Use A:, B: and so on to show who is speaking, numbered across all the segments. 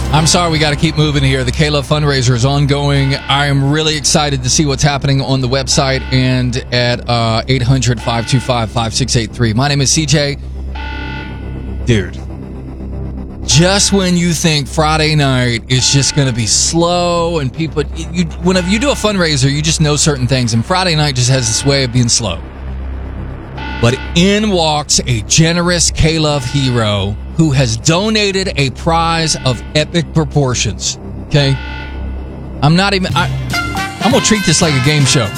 A: I'm sorry, we got to keep moving here. The K-Love fundraiser is ongoing. I am really excited to see what's happening on the website and at 800-525-5683. My name is CJ. Dude, just when you think Friday night is just going to be slow and people, whenever you do a fundraiser, you just know certain things, and Friday night just has this way of being slow. But in walks a generous K-Love hero who has donated a prize of epic proportions. Okay? I'm going to treat this like a game show.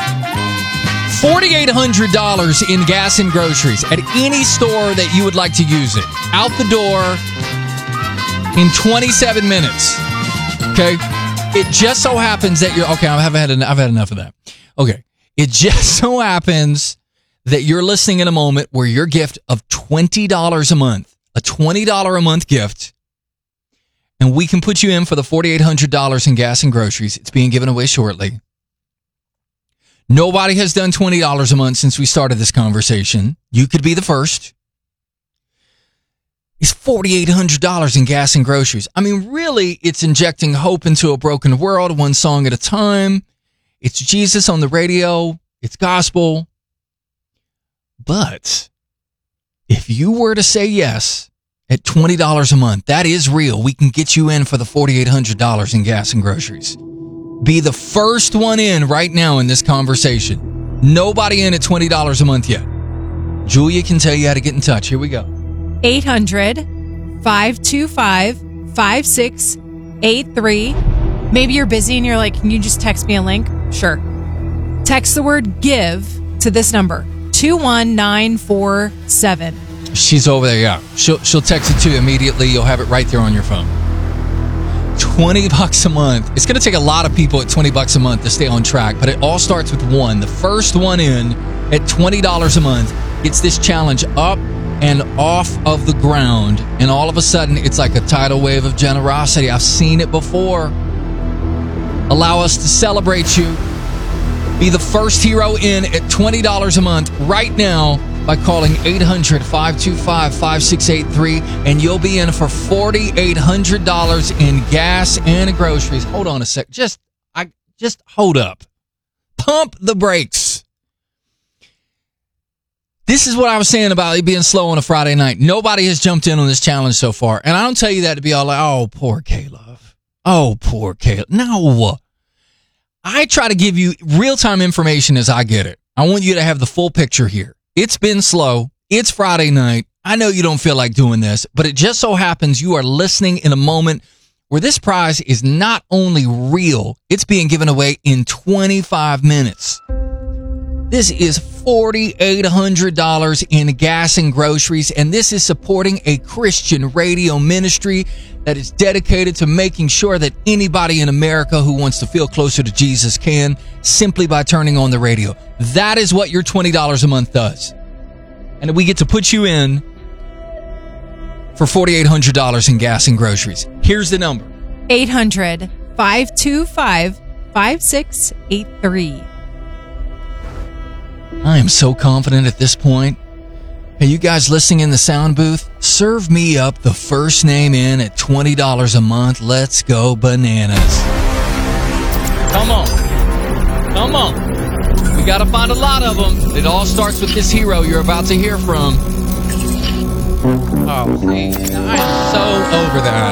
A: $4,800 in gas and groceries at any store that you would like to use it. Out the door in 27 minutes. Okay? It just so happens that I've had enough of that. Okay. It just so happens that you're listening in a moment where your gift of $20 a month, a $20 a month gift, and we can put you in for the $4,800 in gas and groceries. It's being given away shortly. Nobody has done $20 a month since we started this conversation. You could be the first. It's $4,800 in gas and groceries. I mean, really, it's injecting hope into a broken world, one song at a time. It's Jesus on the radio. It's gospel. But if you were to say yes at $20 a month, that is real. We can get you in for the $4,800 in gas and groceries. Be the first one in right now in this conversation. Nobody in at $20 a month yet. Julia can tell you how to get in touch. Here we go.
B: 800-525-5683. Maybe you're busy and you're like, can you just text me a link? Sure. Text the word give to this number. 21947.
A: She's over there, yeah. She'll text it to you immediately. You'll have it right there on your phone. $20 a month. It's going to take a lot of people at $20 a month to stay on track, but it all starts with one. The first one in at $20 a month gets this challenge up and off of the ground, and all of a sudden, it's like a tidal wave of generosity. I've seen it before. Allow us to celebrate you. Be the first hero in at $20 a month right now by calling 800-525-5683, and you'll be in for $4,800 in gas and groceries. Hold on a sec. Just hold up. Pump the brakes. This is what I was saying about it being slow on a Friday night. Nobody has jumped in on this challenge so far. And I don't tell you that to be all like, oh, poor K-Love. Oh, poor K-Love. No. I try to give you real-time information as I get it. I want you to have the full picture here. It's been slow. It's Friday night. I know you don't feel like doing this, but it just so happens you are listening in a moment where this prize is not only real, it's being given away in 25 minutes. This is $4,800 in gas and groceries, and this is supporting a Christian radio ministry that is dedicated to making sure that anybody in America who wants to feel closer to Jesus can, simply by turning on the radio. That is what your $20 a month does. And we get to put you in for $4,800 in gas and groceries. Here's the number.
B: 800-525-5683.
A: I am so confident at this point. Hey, you guys listening in the sound booth, serve me up the first name in at $20 a month. Let's go bananas. Come on. Come on. We got to find a lot of them. It all starts with this hero you're about to hear from. Oh, man. I am so over that.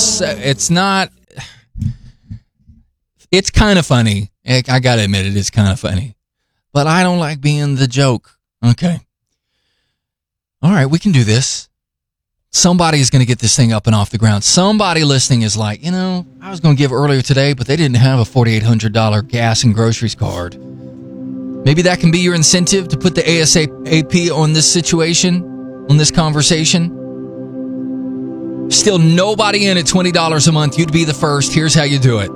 A: It's kind of funny. I got to admit it is kind of funny. But I don't like being the joke. Okay. All right, we can do this. Somebody is going to get this thing up and off the ground. Somebody listening is like, I was going to give earlier today, but they didn't have a $4,800 gas and groceries card. Maybe that can be your incentive to put the ASAP on this situation, on this conversation. Still nobody in at $20 a month. You'd be the first. Here's how you do it.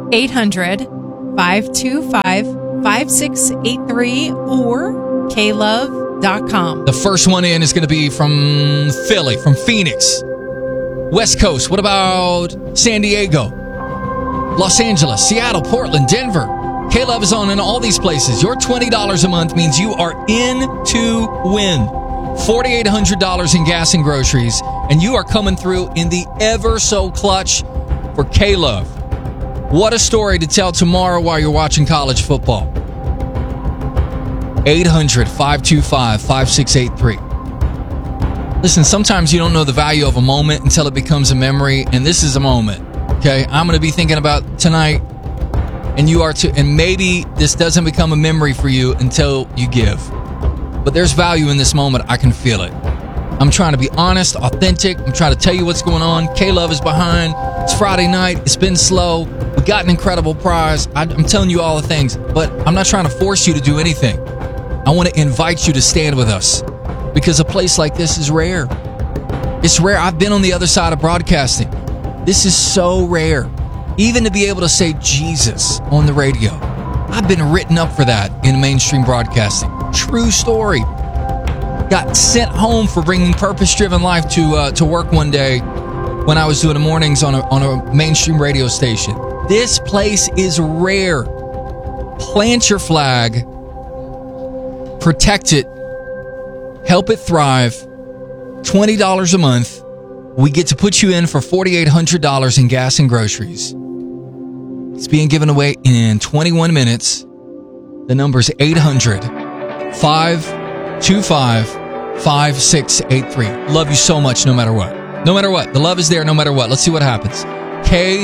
B: 800-525-5683 or klove.com.
A: The first one in is going to be from Philly, from Phoenix. West Coast. What about San Diego? Los Angeles, Seattle, Portland, Denver. K-Love is on in all these places. Your $20 a month means you are in to win. $4,800 in gas and groceries, and you are coming through in the ever so clutch for K-Love. What a story to tell tomorrow while you're watching college football. 800-525-5683. Listen, sometimes you don't know the value of a moment until it becomes a memory, and this is a moment. Okay, I'm going to be thinking about tonight, and you are too, and maybe this doesn't become a memory for you until you give. But there's value in this moment. I can feel it. I'm trying to be honest, authentic. I'm trying to tell you what's going on. K-Love is behind. It's Friday night. It's been slow. We got an incredible prize. I'm telling you all the things, but I'm not trying to force you to do anything. I want to invite you to stand with us because a place like this is rare. It's rare. I've been on the other side of broadcasting. This is so rare. Even to be able to say Jesus on the radio. I've been written up for that in mainstream broadcasting. True story. Got sent home for bringing purpose-driven life to work one day when I was doing the mornings on a mainstream radio station. This place is rare. Plant your flag. Protect it. Help it thrive. $20 a month. We get to put you in for $4,800 in gas and groceries. It's being given away in 21 minutes. The number's 800-525-5683. Love you so much no matter what. No matter what. The love is there no matter what. Let's see what happens. K